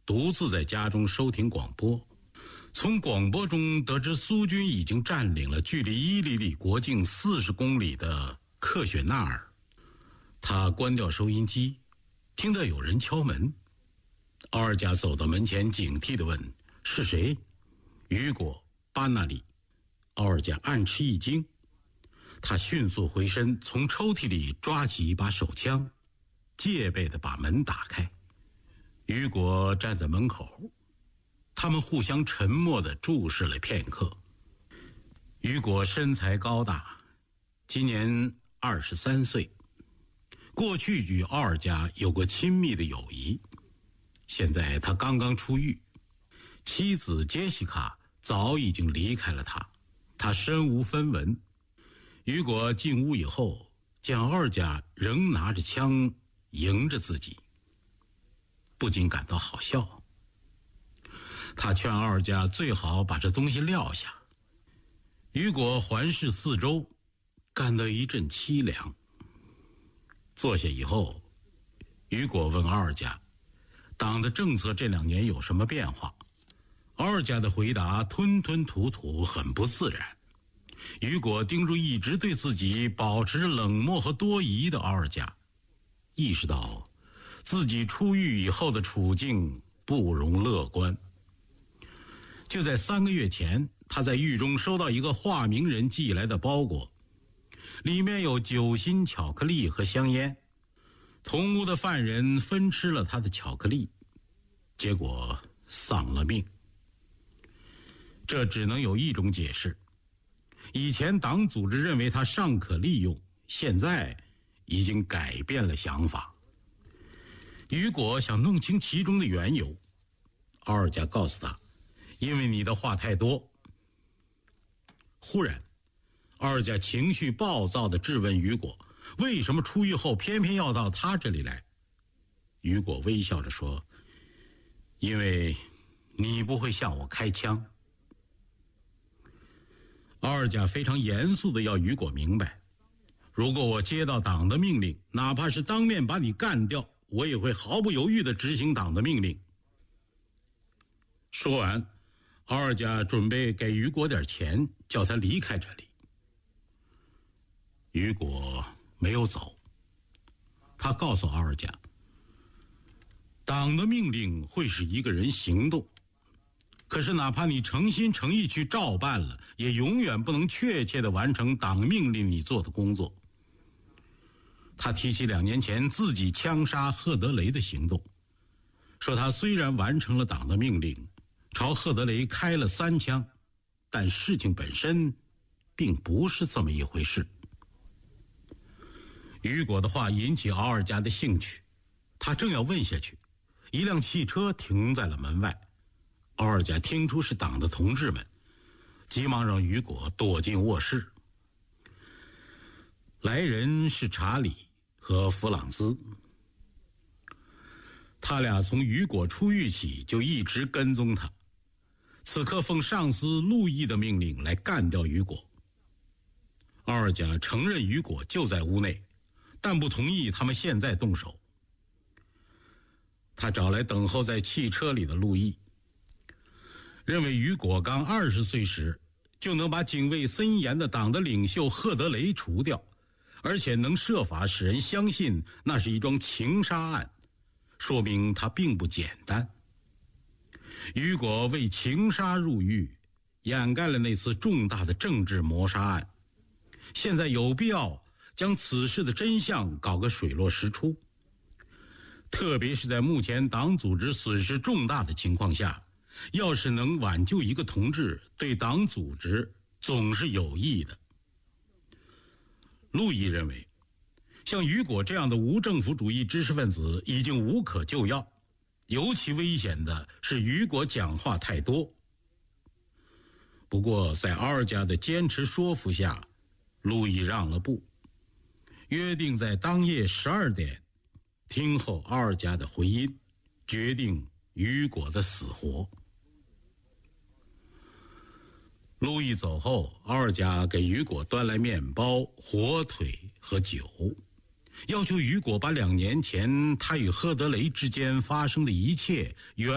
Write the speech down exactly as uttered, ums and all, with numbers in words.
独自在家中收听广播，从广播中得知苏军已经占领了距离伊犁里国境四十公里的克雪纳尔。他关掉收音机，听到有人敲门。奥尔加走到门前，警惕地问：“是谁？”“雨果，巴纳里。”奥尔加暗吃一惊，他迅速回身，从抽屉里抓起一把手枪，戒备地把门打开。雨果站在门口，他们互相沉默地注视了片刻。雨果身材高大，今年二十三岁，过去与奥尔加有过亲密的友谊。现在他刚刚出狱，妻子杰西卡早已经离开了他，他身无分文。雨果进屋以后，见奥尔加仍拿着枪迎着自己，不禁感到好笑。他劝奥尔加最好把这东西撂下。雨果环视四周，感到一阵凄凉。坐下以后，雨果问奥尔加，党的政策这两年有什么变化？奥尔加的回答吞吞吐吐，很不自然。雨果盯住一直对自己保持着冷漠和多疑的奥尔加，意识到自己出狱以后的处境不容乐观。就在三个月前，他在狱中收到一个化名人寄来的包裹，里面有酒心巧克力和香烟。同屋的犯人分吃了他的巧克力，结果丧了命。这只能有一种解释：以前党组织认为他尚可利用，现在已经改变了想法。雨果想弄清其中的缘由，奥尔加告诉他，因为你的话太多。忽然，奥尔加情绪暴躁地质问雨果，为什么出狱后偏偏要到他这里来？雨果微笑着说，因为你不会向我开枪。奥尔加非常严肃地要雨果明白，如果我接到党的命令，哪怕是当面把你干掉，我也会毫不犹豫地执行党的命令。说完，奥尔加准备给雨果点钱，叫他离开这里。雨果没有走，他告诉奥尔加，党的命令会使一个人行动，可是哪怕你诚心诚意去照办了，也永远不能确切地完成党命令你做的工作。他提起两年前自己枪杀赫德雷的行动，说他虽然完成了党的命令，朝赫德雷开了三枪，但事情本身并不是这么一回事。雨果的话引起奥尔加的兴趣，他正要问下去，一辆汽车停在了门外。奥尔加听出是党的同志们，急忙让雨果躲进卧室。来人是查理和弗朗兹，他俩从雨果出狱起就一直跟踪他，此刻奉上司路易的命令来干掉雨果。奥尔加承认雨果就在屋内，但不同意他们现在动手。他找来等候在汽车里的路易，认为雨果刚二十岁时就能把警卫森严的党的领袖赫德雷除掉，而且能设法使人相信那是一桩情杀案，说明他并不简单。雨果为情杀入狱，掩盖了那次重大的政治谋杀案，现在有必要将此事的真相搞个水落石出。特别是在目前党组织损失重大的情况下，要是能挽救一个同志，对党组织总是有益的。路易认为，像雨果这样的无政府主义知识分子已经无可救药，尤其危险的是雨果讲话太多。不过在奥尔加的坚持说服下，路易让了步，约定在当夜十二点听候奥尔加的回音，决定雨果的死活。路易走后，奥尔加给雨果端来面包、火腿和酒，要求雨果把两年前他与赫德雷之间发生的一切原